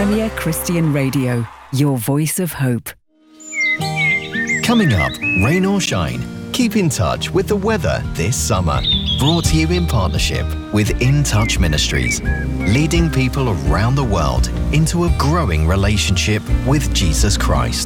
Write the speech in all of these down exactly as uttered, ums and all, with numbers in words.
Premier Christian Radio, your voice of hope. Coming up, rain or shine, keep in touch with the weather this summer. Brought to you in partnership with In Touch Ministries, leading people around the world into a growing relationship with Jesus Christ.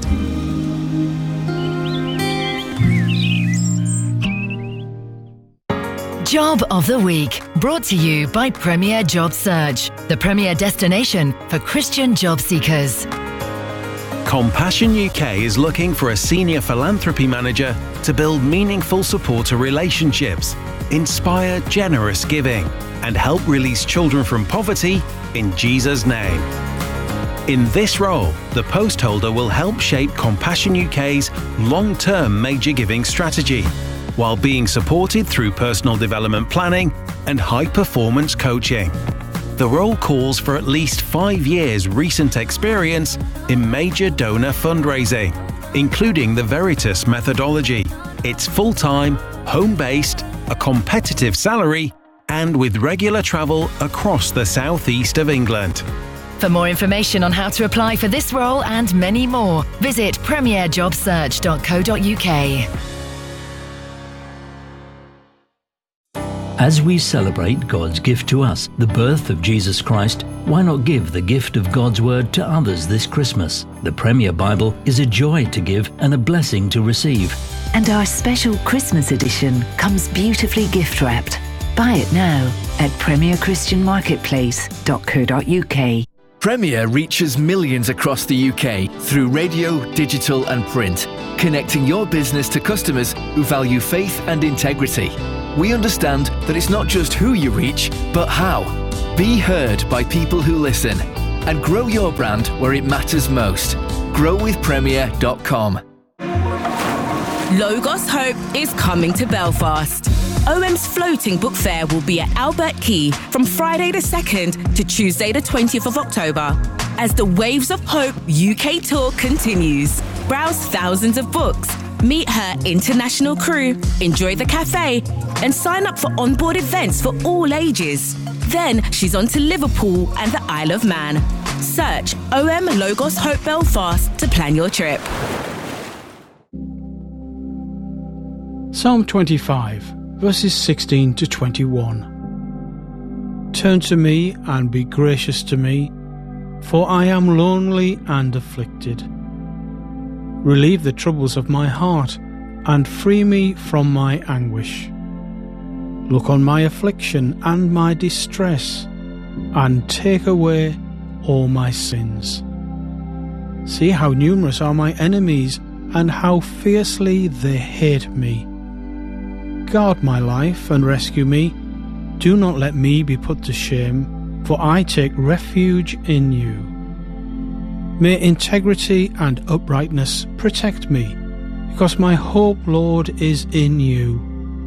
Job of the Week, brought to you by Premier Job Search, the premier destination for Christian job seekers. Compassion U K is looking for a senior philanthropy manager to build meaningful supporter relationships, inspire generous giving, and help release children from poverty in Jesus' name. In this role, the post holder will help shape Compassion U K's long-term major giving strategy, while being supported through personal development planning and high-performance coaching. The role calls for at least five years' recent experience in major donor fundraising, including the Veritas methodology. It's full-time, home-based, a competitive salary, and with regular travel across the southeast of England. For more information on how to apply for this role and many more, visit premier job search dot co dot uk. As we celebrate God's gift to us, the birth of Jesus Christ, why not give the gift of God's Word to others this Christmas? The Premier Bible is a joy to give and a blessing to receive. And our special Christmas edition comes beautifully gift-wrapped. Buy it now at premier christian marketplace dot co dot uk. Premier reaches millions across the U K through radio, digital and print, connecting your business to customers who value faith and integrity. We understand that it's not just who you reach, but how. Be heard by people who listen and grow your brand where it matters most. grow with premier dot com. Logos Hope is coming to Belfast. O M's floating book fair will be at Albert Quay from Friday the second to Tuesday the twentieth of October as the Waves of Hope U K tour continues. Browse thousands of books, meet her international crew, enjoy the cafe, and sign up for onboard events for all ages. Then she's on to Liverpool and the Isle of Man. Search O M Logos Hope Belfast to plan your trip. Psalm twenty-five, verses sixteen to twenty-one. Turn to me and be gracious to me, for I am lonely and afflicted. Relieve the troubles of my heart and free me from my anguish. Look on my affliction and my distress, and take away all my sins. See how numerous are my enemies, and how fiercely they hate me. Guard my life and rescue me. Do not let me be put to shame, for I take refuge in you. May integrity and uprightness protect me, because my hope, Lord, is in you.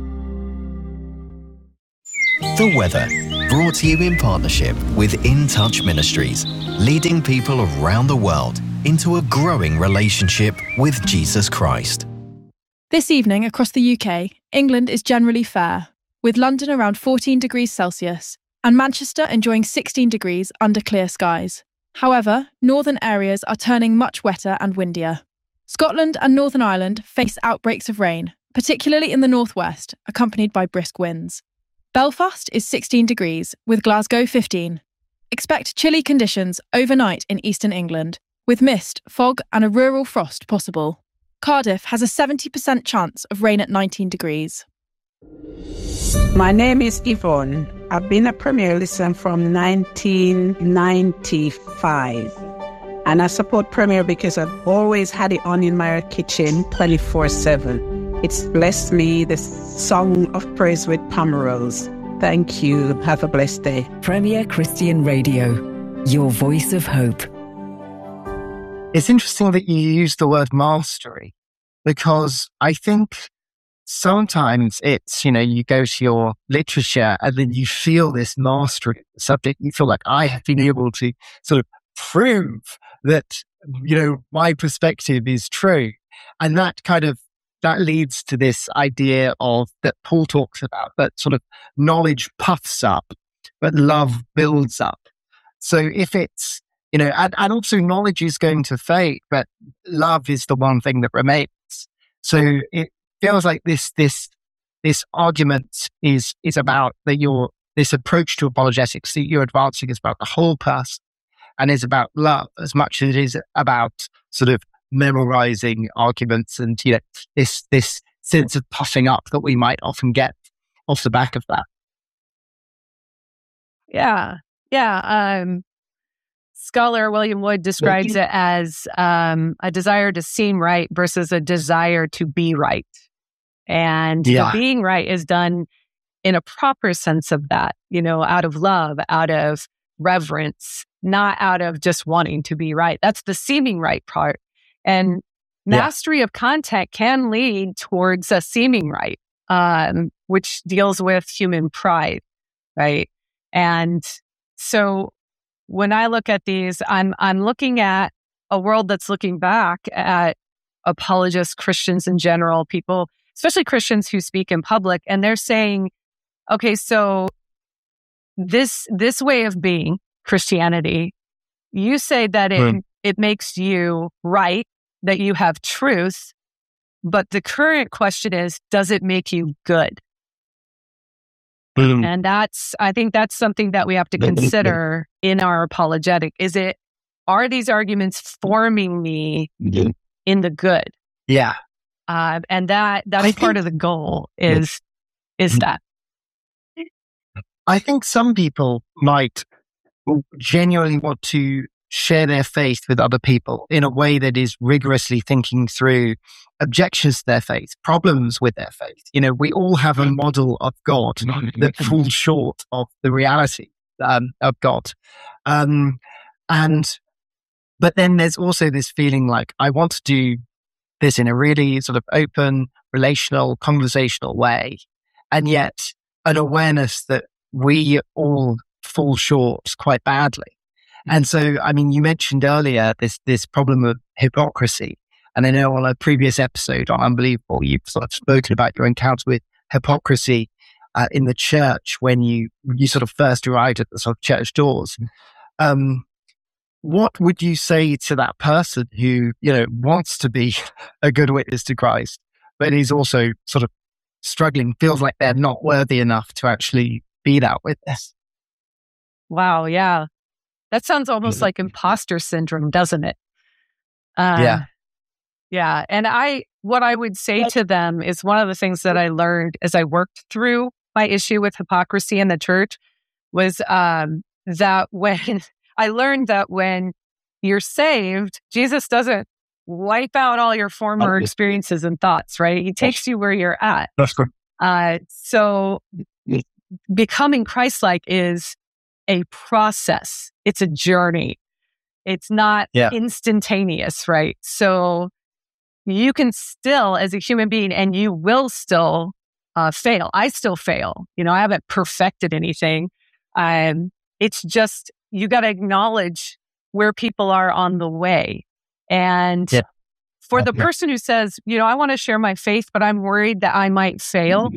The weather, brought to you in partnership with In Touch Ministries, leading people around the world into a growing relationship with Jesus Christ. This evening across the U K, England is generally fair, with London around fourteen degrees Celsius and Manchester enjoying sixteen degrees under clear skies. However, northern areas are turning much wetter and windier. Scotland and Northern Ireland face outbreaks of rain, particularly in the northwest, accompanied by brisk winds. Belfast is sixteen degrees, with Glasgow fifteen. Expect chilly conditions overnight in eastern England, with mist, fog and a rural frost possible. Cardiff has a seventy percent chance of rain at nineteen degrees. My name is Yvonne. I've been a Premier listener from nineteen ninety-five. And I support Premier because I've always had it on in my kitchen twenty-four seven. It's blessed me, the song of praise with Pomerols. Thank you. Have a blessed day. Premier Christian Radio, your voice of hope. It's interesting that you use the word mastery, because I think sometimes it's, you know, you go to your literature and then you feel this mastery of the subject. You feel like I have been able to sort of prove that, you know, my perspective is true. And that kind of, that leads to this idea of, that Paul talks about, that sort of knowledge puffs up, but love builds up. So if it's, You know, and, and also knowledge is going to fade, but love is the one thing that remains. So it feels like this this this argument is is about that your this approach to apologetics that you're advancing is about the whole person and is about love as much as it is about sort of memorizing arguments and, you know, this this sense of puffing up that we might often get off the back of that. Yeah, yeah. Um, scholar William Wood describes it as um, a desire to seem right versus a desire to be right. And yeah. the being right is done in a proper sense of that, you know, out of love, out of reverence, not out of just wanting to be right. That's the seeming right part. And mastery yeah. of content can lead towards a seeming right, um, which deals with human pride, right? And so when I look at these, I'm I'm looking at a world that's looking back at apologists, Christians in general, people, especially Christians who speak in public, and they're saying, okay, so this this way of being, Christianity, you say that it mm. it makes you right, that you have truth, but the current question is, does it make you good? Mm. And that's, I think that's something that we have to consider in our apologetic. Is it, are these arguments forming me mm. in the good? Yeah. Uh, and that that's I part think, of the goal is, is mm. that. I think some people might genuinely want to share their faith with other people in a way that is rigorously thinking through objections to their faith, problems with their faith. You know, we all have a model of God that falls short of the reality um, of God. Um, and, but then there's also this feeling like, I want to do this in a really sort of open, relational, conversational way. And yet an awareness that we all fall short quite badly. And so, I mean, you mentioned earlier this this problem of hypocrisy. And I know on a previous episode on Unbelievable, you've sort of spoken about your encounter with hypocrisy uh, in the church when you you sort of first arrived at the sort of church doors. Um, what would you say to that person who, you know, wants to be a good witness to Christ, but is also sort of struggling, feels like they're not worthy enough to actually be that witness? Wow, yeah. That sounds almost like imposter syndrome, doesn't it? Uh, yeah. Yeah. And I, what I would say to them is one of the things that I learned as I worked through my issue with hypocrisy in the church was um, that when I learned that when you're saved, Jesus doesn't wipe out all your former experiences and thoughts, right? He takes you where you're at. That's good. Uh, so becoming Christ-like is a process. It's a journey. It's not yeah. instantaneous, right? So you can still, as a human being, and you will still uh, fail. I still fail. You know, I haven't perfected anything. Um, it's just, you got to acknowledge where people are on the way. And yeah. for the person who says, you know, I want to share my faith, but I'm worried that I might fail.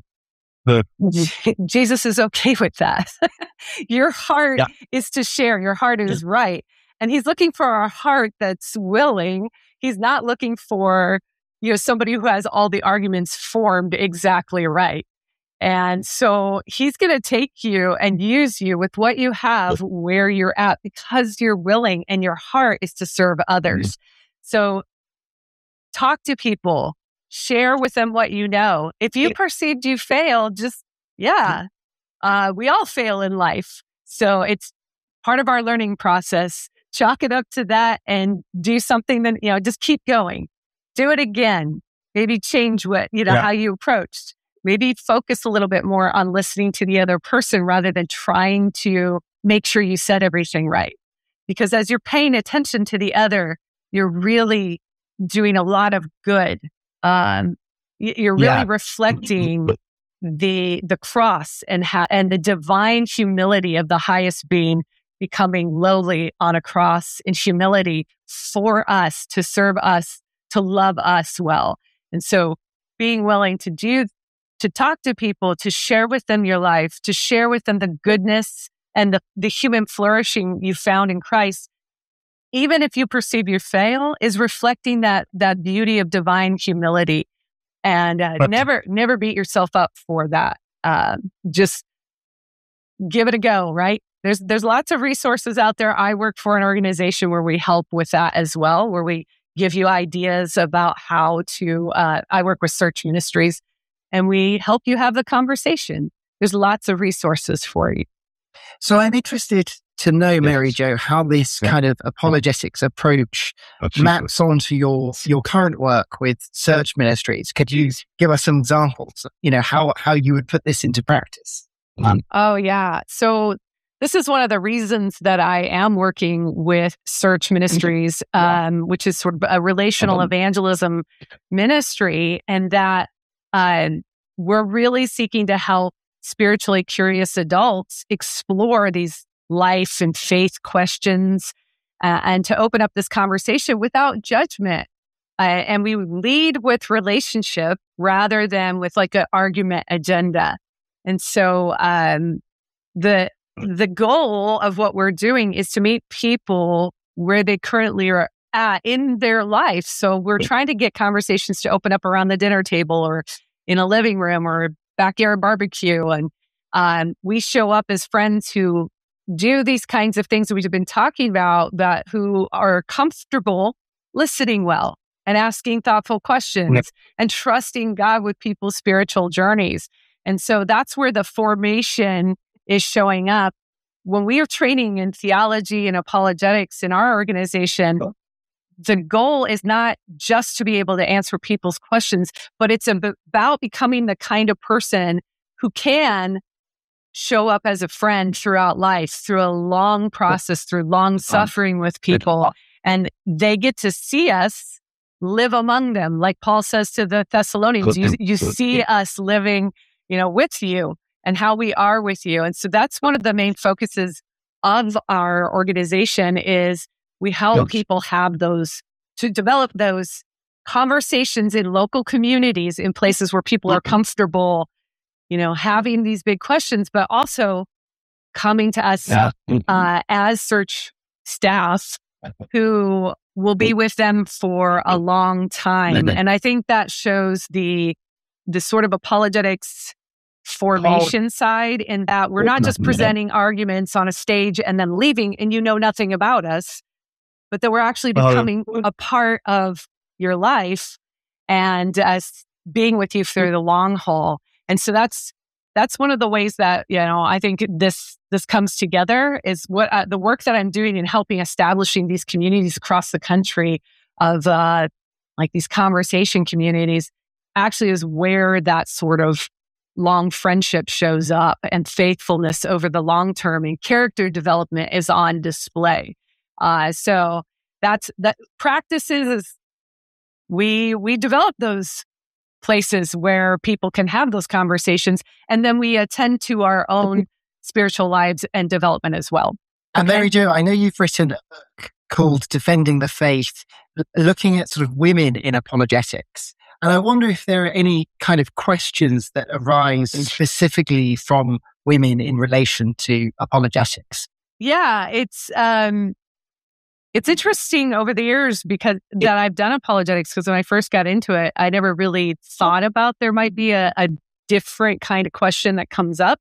Jesus is okay with that. Your heart yeah. is to share. Your heart is yeah. right. And he's looking for a heart that's willing. He's not looking for, you know, somebody who has all the arguments formed exactly right. And so he's going to take you and use you with what you have where you're at because you're willing and your heart is to serve others. Mm-hmm. So talk to people. Share with them what you know. If you perceived you failed, just, yeah, uh, we all fail in life. So it's part of our learning process. Chalk it up to that and do something that, you know, just keep going. Do it again. Maybe change what, you know, yeah. how you approached. Maybe focus a little bit more on listening to the other person rather than trying to make sure you said everything right. Because as you're paying attention to the other, you're really doing a lot of good. Um, you're really yeah. reflecting the the cross and ha- and the divine humility of the highest being becoming lowly on a cross in humility for us, to serve us, to love us well. And so being willing to do, to talk to people, to share with them your life, to share with them the goodness and the, the human flourishing you found in Christ even if you perceive you fail, is reflecting that that beauty of divine humility. And uh, But- never, never beat yourself up for that. Uh, just give it a go, right? There's there's lots of resources out there. I work for an organization where we help with that as well, where we give you ideas about how to, uh, I work with Search Ministries, and we help you have the conversation. There's lots of resources for you. So I'm interested to know, Mary Jo, how this Yeah. kind of apologetics approach Absolutely. maps onto your your current work with Search Ministries. Could you give us some examples? You know, how how you would put this into practice? Oh, yeah. So this is one of the reasons that I am working with Search Ministries, um, which is sort of a relational evangelism ministry, and that uh, we're really seeking to help spiritually curious adults explore these life and faith questions uh, and to open up this conversation without judgment. Uh, and we lead with relationship rather than with like an argument agenda. And so um, the the goal of what we're doing is to meet people where they currently are at in their life. So we're trying to get conversations to open up around the dinner table or in a living room or backyard barbecue. And um, we show up as friends who do these kinds of things that we've been talking about, that who are comfortable listening well and asking thoughtful questions Yep. and trusting God with people's spiritual journeys. And so that's where the formation is showing up. When we are training in theology and apologetics in our organization, the goal is not just to be able to answer people's questions, but it's ab- about becoming the kind of person who can show up as a friend throughout life, through a long process, through long suffering with people. And they get to see us live among them. Like Paul says to the Thessalonians, you, you see us living, you know, with you and how we are with you. And so that's one of the main focuses of our organization is we help people have those, to develop those conversations in local communities, in places where people are comfortable, you know, having these big questions, but also coming to us Yeah. uh, as Search staff who will be with them for a long time. And I think that shows the the sort of apologetics formation side, in that we're not just presenting arguments on a stage and then leaving and you know nothing about us, but that we're actually becoming a part of your life and us being with you through the long haul. And so that's that's one of the ways that, you know, I think this this comes together, is what uh, the work that I'm doing in helping establishing these communities across the country of uh, like these conversation communities actually is where that sort of long friendship shows up, and faithfulness over the long term and character development is on display. Uh, so that's that practices. We we develop those places where people can have those conversations, and then we attend to our own spiritual lives and development as well. And Mary Jo, I know you've written a book called Defending the Faith, l- looking at sort of women in apologetics. And I wonder if there are any kind of questions that arise specifically from women in relation to apologetics. Yeah, it's um, it's interesting over the years because that I've done apologetics, because when I first got into it, I never really thought about there might be a, a different kind of question that comes up.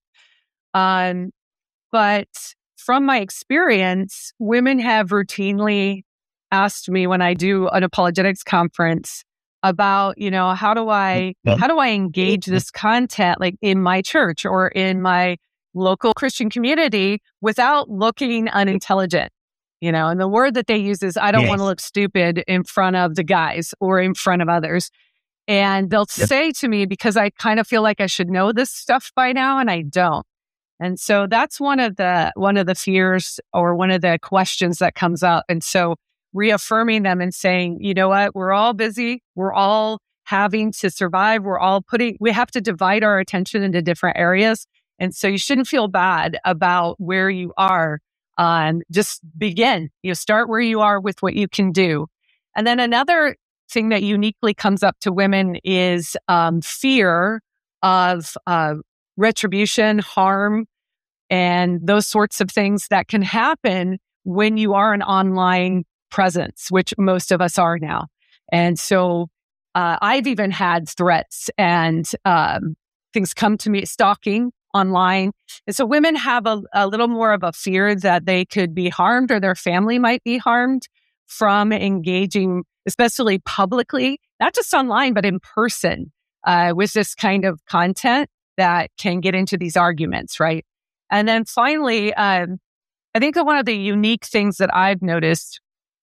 Um, but from my experience, women have routinely asked me when I do an apologetics conference about, you know, how do I how do I engage this content like in my church or in my local Christian community without looking unintelligent? You know, and the word that they use is, I don't Yes. want to look stupid in front of the guys or in front of others. And they'll Yep. say to me, because I kind of feel like I should know this stuff by now, and I don't. And so that's one of the one of the fears or one of the questions that comes up. And so reaffirming them and saying, you know what, we're all busy. We're all having to survive. We're all putting, we have to divide our attention into different areas. And so you shouldn't feel bad about where you are. Um, just begin, you know, start where you are with what you can do. And then another thing that uniquely comes up to women is um, fear of uh, retribution, harm, and those sorts of things that can happen when you are an online presence, which most of us are now. And so uh, I've even had threats and um, things come to me, stalking online. And so women have a, a little more of a fear that they could be harmed or their family might be harmed from engaging, especially publicly, not just online, but in person, uh, with this kind of content that can get into these arguments, right? And then finally, um, I think that one of the unique things that I've noticed,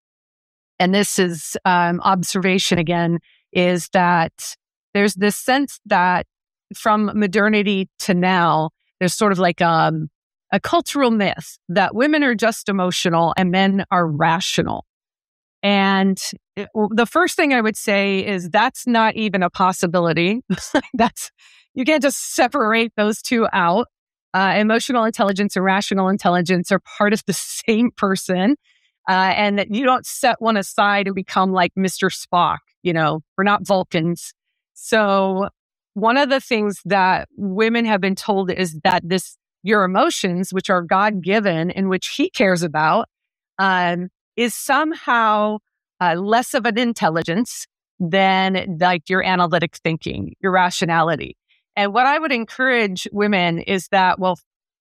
and this is um, observation again, is that there's this sense that from modernity to now, there's sort of like um, a cultural myth that women are just emotional and men are rational. And it, the first thing I would say is that's not even a possibility. That's you can't just separate those two out. Uh, emotional intelligence and rational intelligence are part of the same person. Uh, and that you don't set one aside and become like Mister Spock. You know, we're not Vulcans. So one of the things that women have been told is that this, your emotions, which are God-given and which he cares about, um, is somehow uh, less of an intelligence than like your analytic thinking, your rationality. And what I would encourage women is that, well,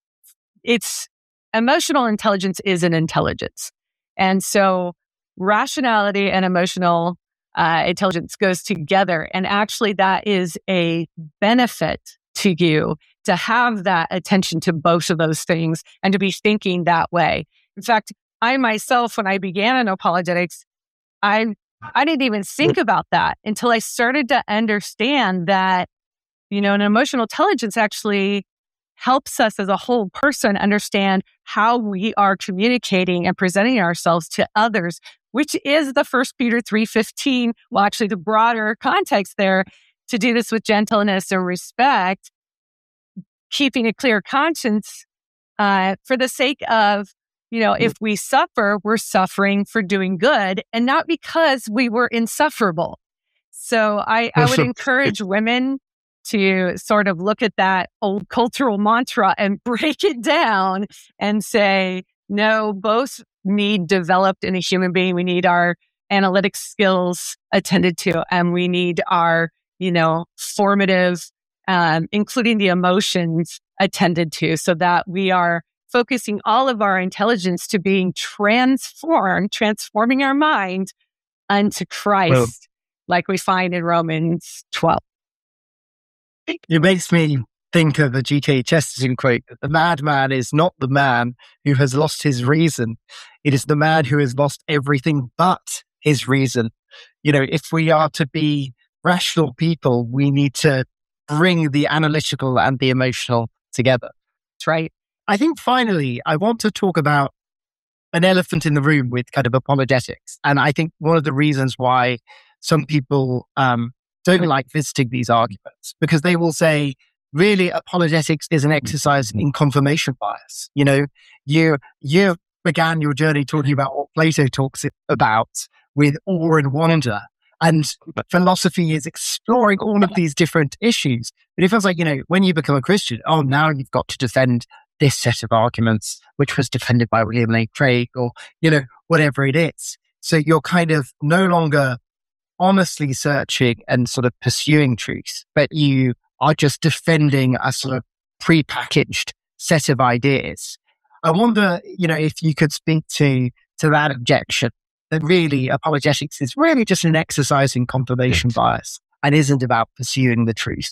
it's emotional intelligence is an intelligence. And so rationality and emotional uh, intelligence goes together. And actually that is a benefit to you to have that attention to both of those things and to be thinking that way. In fact, I myself, when I began in apologetics, I I didn't even think about that until I started to understand that, you know, an emotional intelligence actually helps us as a whole person understand how we are communicating and presenting ourselves to others, which is the First Peter three fifteen, well, actually the broader context there, to do this with gentleness and respect, keeping a clear conscience uh, for the sake of, you know, if we suffer, we're suffering for doing good and not because we were insufferable. So I, I would encourage women to sort of look at that old cultural mantra and break it down and say, no, both need developed in a human being. We need our analytic skills attended to, and we need our, you know, formative, um, including the emotions attended to, so that we are focusing all of our intelligence to being transformed, transforming our mind unto Christ, well, like we find in Romans twelve. It makes me think of the G K Chesterton quote, that the madman is not the man who has lost his reason. It is the man who has lost everything but his reason. You know, if we are to be rational people, we need to bring the analytical and the emotional together. That's right. I think finally, I want to talk about an elephant in the room with kind of apologetics. And I think one of the reasons why some people um, don't like visiting these arguments, because they will say, really, apologetics is an exercise in confirmation bias. You know, you, you began your journey talking about what Plato talks about with awe and wonder. And philosophy is exploring all of these different issues. But it feels like, you know, when you become a Christian, oh, now you've got to defend this set of arguments, which was defended by William Lane Craig, or, you know, whatever it is. So you're kind of no longer honestly searching and sort of pursuing truth, but you are just defending a sort of prepackaged set of ideas. I wonder, you know, if you could speak to, to that objection, that really apologetics is really just an exercise in confirmation bias and isn't about pursuing the truth.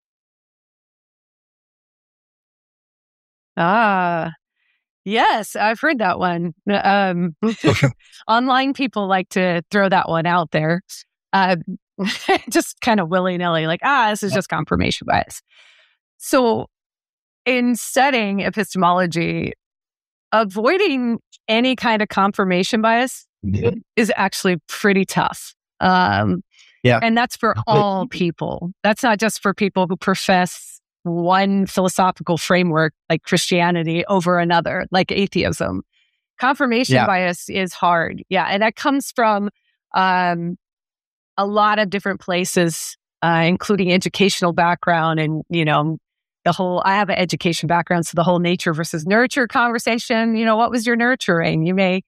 Ah, yes, I've heard that one. Um, online people like to throw that one out there, uh, just kind of willy-nilly, like, ah, this is just confirmation bias. So in studying epistemology, avoiding any kind of confirmation bias yeah. is actually pretty tough. Um, yeah. And that's for all people. That's not just for people who profess one philosophical framework like Christianity over another, like atheism. Confirmation yeah. bias is hard. Yeah. And that comes from um, a lot of different places, uh, including educational background and, you know, the whole, I have an education background, so the whole nature versus nurture conversation, you know, what was your nurturing? You may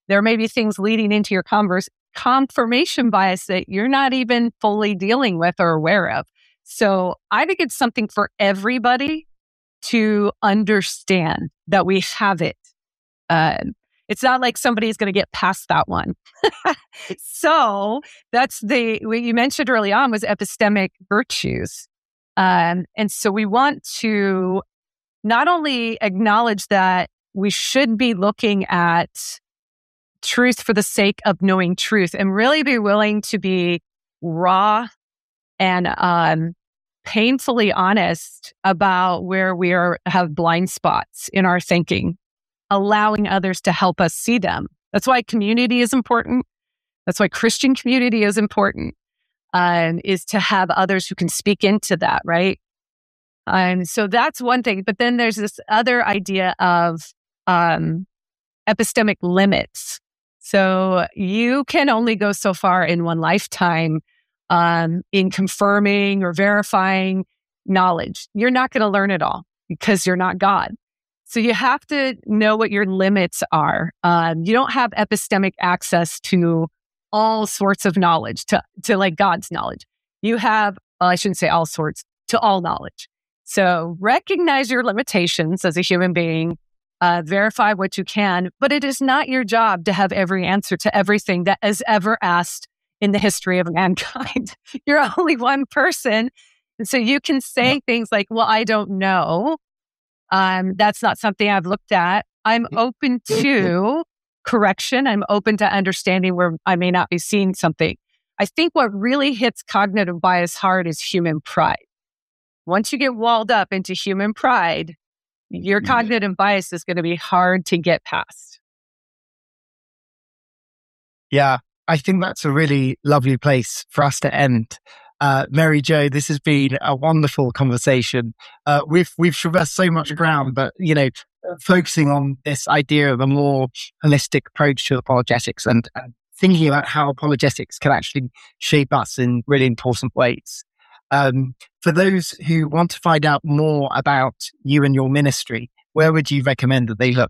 There may be things leading into your converse, confirmation bias that you're not even fully dealing with or aware of. So I think it's something for everybody to understand that we have it. Uh, it's not like somebody's going to get past that one. So that's the, what you mentioned early on was epistemic virtues. Um, and so we want to not only acknowledge that we should be looking at truth for the sake of knowing truth and really be willing to be raw and um, painfully honest about where we are have blind spots in our thinking, allowing others to help us see them. That's why community is important. That's why Christian community is important, um, is to have others who can speak into that, right? And um, so that's one thing. But then there's this other idea of um, epistemic limits. So you can only go so far in one lifetime um, in confirming or verifying knowledge. You're not going to learn it all because you're not God. So you have to know what your limits are. Um, you don't have epistemic access to all sorts of knowledge, to, to like God's knowledge. You have, well, I shouldn't say all sorts, to all knowledge. So recognize your limitations as a human being, uh, verify what you can, but it is not your job to have every answer to everything that is ever asked in the history of mankind. You're only one person. And so you can say things like, well, I don't know. Um, that's not something I've looked at. I'm open to correction. I'm open to understanding where I may not be seeing something. I think what really hits cognitive bias hard is human pride. Once you get walled up into human pride, your cognitive bias is going to be hard to get past. Yeah, I think that's a really lovely place for us to end. Uh, Mary Jo, this has been a wonderful conversation. Uh, we've we've traversed so much ground, but you know, focusing on this idea of a more holistic approach to apologetics and, and thinking about how apologetics can actually shape us in really important ways. Um, for those who want to find out more about you and your ministry, where would you recommend that they look?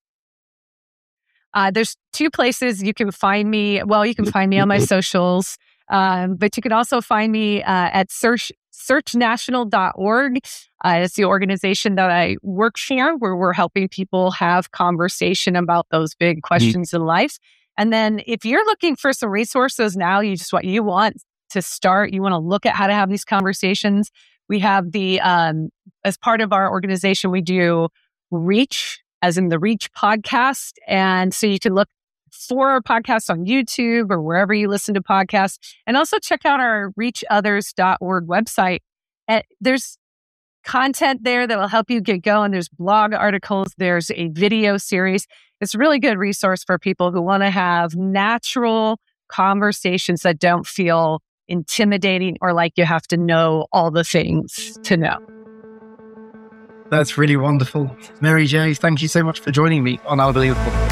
Uh, there's two places you can find me. Well, you can find me on my socials. Um, but you can also find me uh, at search search national dot org. Uh, it's the organization that I work for, where we're helping people have conversation about those big questions mm-hmm. in life. And then if you're looking for some resources now, you just what you want to start, you want to look at how to have these conversations. We have the, um, as part of our organization, we do Reach, as in the Reach podcast. And so you can look for our podcast on YouTube or wherever you listen to podcasts. And also check out our reach others dot org website. And there's content there that will help you get going. There's blog articles. There's a video series. It's a really good resource for people who want to have natural conversations that don't feel intimidating or like you have to know all the things to know. That's really wonderful. Mary Jo, thank you so much for joining me on Unbelievable.